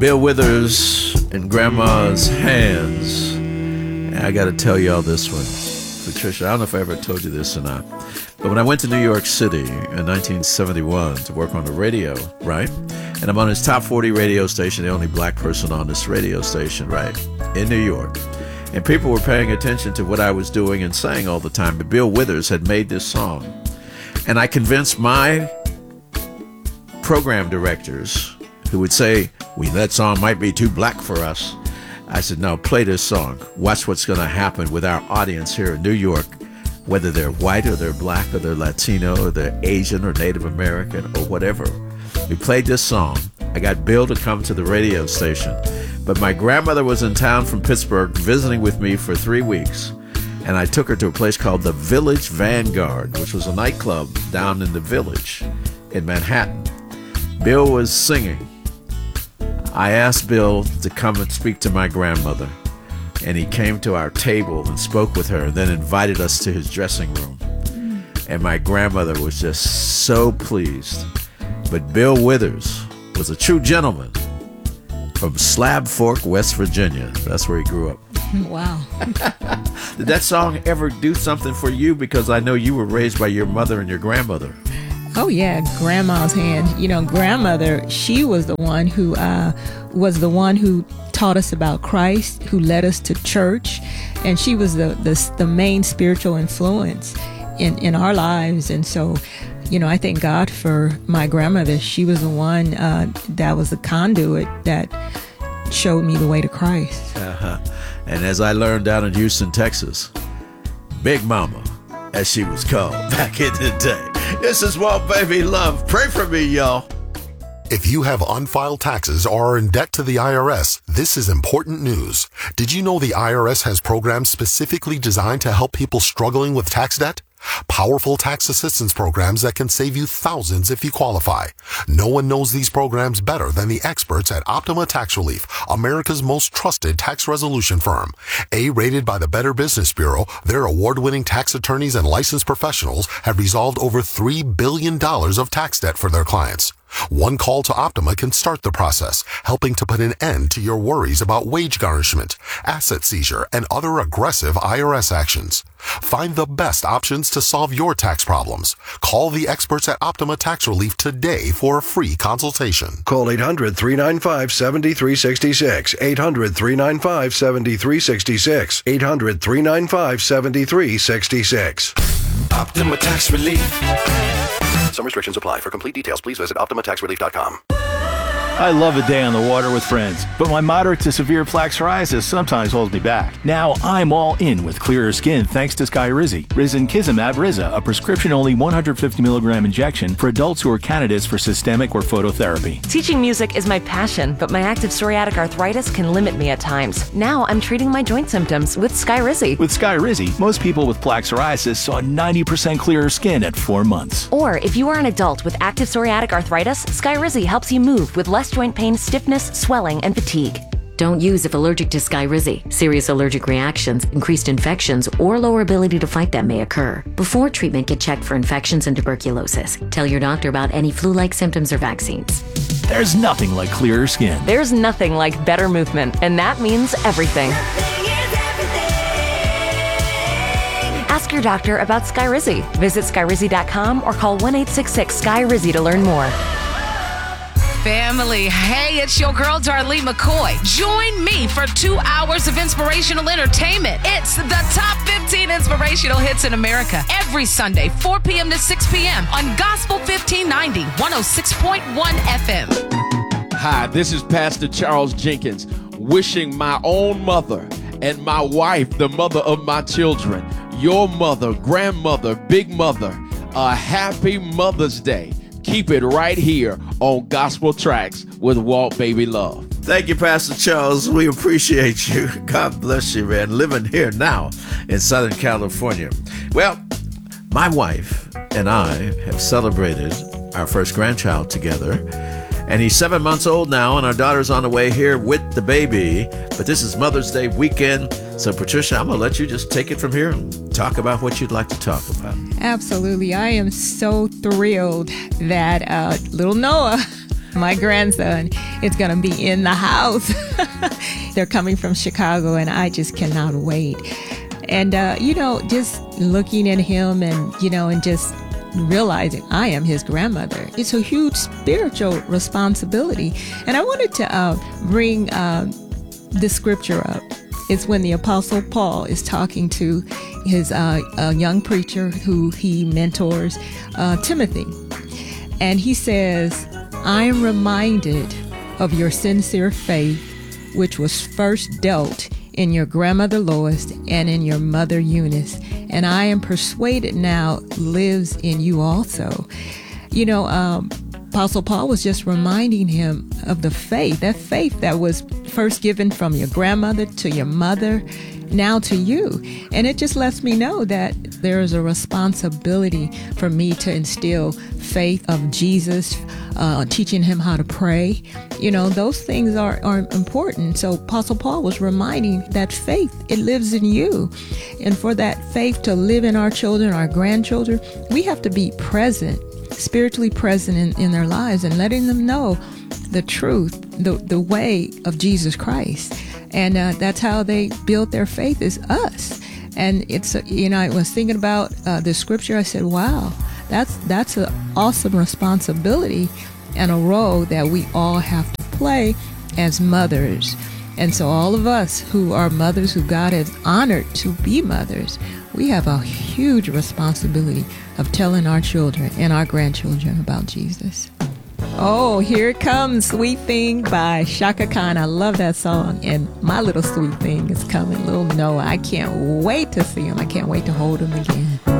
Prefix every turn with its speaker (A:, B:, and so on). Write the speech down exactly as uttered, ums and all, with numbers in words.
A: Bill Withers in Grandma's Hands. And I got to tell y'all this one. Patricia, I don't know if I ever told you this or not, but when I went to New York City in nineteen seventy-one to work on the radio, right? And I'm on his top forty radio station, the only black person on this radio station, right? In New York. And people were paying attention to what I was doing and saying all the time. But Bill Withers had made this song. And I convinced my program directors, who would say, we that song might be too black for us. I said, no, play this song. Watch what's going to happen with our audience here in New York, whether they're white or they're black or they're Latino or they're Asian or Native American or whatever. We played this song. I got Bill to come to the radio station. But my grandmother was in town from Pittsburgh visiting with me for three weeks. And I took her to a place called the Village Vanguard, which was a nightclub down in the Village in Manhattan. Bill was singing. I asked Bill to come and speak to my grandmother. And he came to our table and spoke with her and then invited us to his dressing room. And my grandmother was just so pleased. But Bill Withers was a true gentleman from Slab Fork, West Virginia. That's where he grew up.
B: Wow.
A: Did that song ever do something for you? Because I know you were raised by your mother and your grandmother.
B: Oh, yeah. Grandma's Hand. You know, grandmother, she was the one who uh, was the one who taught us about Christ, who led us to church. And she was the, the, the main spiritual influence in, in our lives. And so, you know, I thank God for my grandmother. She was the one uh, that was the conduit that showed me the way to Christ.
A: Uh-huh. And as I learned down in Houston, Texas, Big Mama, as she was called back in the day. This is Walt Baby Love. Pray for me, y'all.
C: If you have unfiled taxes or are in debt to the I R S, this is important news. Did you know the I R S has programs specifically designed to help people struggling with tax debt? Powerful tax assistance programs that can save you thousands if you qualify. No one knows these programs better than the experts at Optima Tax Relief, America's most trusted tax resolution firm. A-rated by the Better Business Bureau, their award-winning tax attorneys and licensed professionals have resolved over three billion dollars of tax debt for their clients. One call to Optima can start the process, helping to put an end to your worries about wage garnishment, asset seizure, and other aggressive I R S actions. Find the best options to solve your tax problems. Call the experts at Optima Tax Relief today for a free consultation.
D: Call eight hundred, three nine five, seven three six six. eight hundred, three nine five, seven three six six. eight hundred, three nine five, seven three six six.
E: Optima Tax Relief.
D: Some restrictions apply. For complete details, please visit optima tax relief dot com.
F: I love a day on the water with friends, but my moderate to severe plaque psoriasis sometimes holds me back. Now I'm all in with clearer skin thanks to Skyrizi. Risankizumab Riza, a prescription-only one hundred fifty milligram injection for adults who are candidates for systemic or phototherapy.
G: Teaching music is my passion, but my active psoriatic arthritis can limit me at times. Now I'm treating my joint symptoms with Skyrizi.
F: With Skyrizi, most people with plaque psoriasis saw ninety percent clearer skin at four months.
G: Or if you are an adult with active psoriatic arthritis, Skyrizi helps you move with less joint pain, stiffness, swelling, and fatigue.
H: Don't use if allergic to Skyrizi. Serious allergic reactions, increased infections, or lower ability to fight them may occur. Before treatment, get checked for infections and tuberculosis. Tell your doctor about any flu-like symptoms or vaccines.
F: There's nothing like clearer skin.
G: There's nothing like better movement, and that means everything. Ask your doctor about Skyrizi. Visit Skyrizi dot com or call one eight six six S K Y R I Z I to learn more.
I: Family, hey, it's your girl, Darlene McCoy. Join me for two hours of inspirational entertainment. It's the top fifteen inspirational hits in America. Every Sunday, four p.m. to six p.m. on Gospel fifteen ninety, one oh six point one F M.
J: Hi, this is Pastor Charles Jenkins, wishing my own mother and my wife, the mother of my children, your mother, grandmother, big mother, a happy Mother's Day. Keep it right here on Gospel Tracks with Walt Baby Love.
A: Thank you, Pastor Charles. We appreciate you. God bless you, man. Living here now in Southern California. Well, my wife and I have celebrated our first grandchild together. And he's seven months old now, and our daughter's on the way here with the baby. But this is Mother's Day weekend. So, Patricia, I'm going to let you just take it from here and talk about what you'd like to talk about.
B: Absolutely. I am so thrilled that uh, little Noah My grandson is going to be in the house. They're coming from Chicago, and I just cannot wait. And, uh, you know, just looking at him and, you know, and just realizing I am his grandmother. It's a huge spiritual responsibility. And I wanted to uh, bring uh, this scripture up. It's when the Apostle Paul is talking to his uh, a young preacher who he mentors, uh, Timothy. And he says, I am reminded of your sincere faith, which was first dealt in your grandmother Lois and in your mother Eunice, and I am persuaded now lives in you also. You know, um, Apostle Paul was just reminding him of the faith, that faith that was first given from your grandmother to your mother, now to you. And it just lets me know that there is a responsibility for me to instill faith of Jesus, uh, teaching him how to pray. You know, those things are, are important. So Apostle Paul was reminding that faith, it lives in you. And for that faith to live in our children, our grandchildren, we have to be present, spiritually present in, in their lives and letting them know the truth, the, the way of Jesus Christ. And uh, that's how they build their faith, is us. And it's, uh, you know, I was thinking about uh, the scripture. I said, wow, that's that's an awesome responsibility and a role that we all have to play as mothers. And so all of us who are mothers, who God has honored to be mothers, we have a huge responsibility of telling our children and our grandchildren about Jesus. Oh, here it comes, Sweet Thing by Chaka Khan. I love that song. And my little sweet thing is coming, little Noah. I can't wait to see him. I can't wait to hold him again.